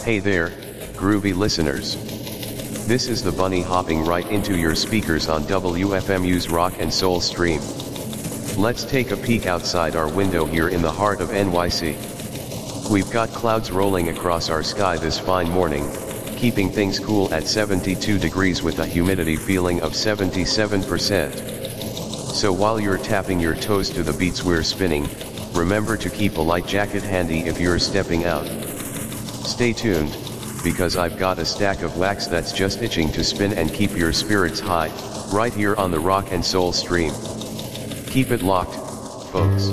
Hey there, groovy listeners. This is the bunny hopping right into your speakers on WFMU's Rock and Soul stream. Let's take a peek outside our window here in the heart of NYC. We've got clouds rolling across our sky this fine morning, keeping things cool at 72 degrees with a humidity feeling of 77%. So while you're tapping your toes to the beats we're spinning, remember to keep a light jacket handy if you're stepping out. Stay tuned, because I've got a stack of wax that's just itching to spin and keep your spirits high, right here on the Rock and Soul stream. Keep it locked, folks.